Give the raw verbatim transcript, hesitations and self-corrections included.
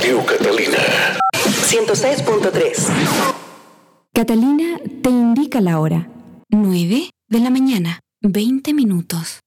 Radio Catalina. ciento seis punto tres. Catalina te indica la hora. nueve de la mañana, veinte minutos.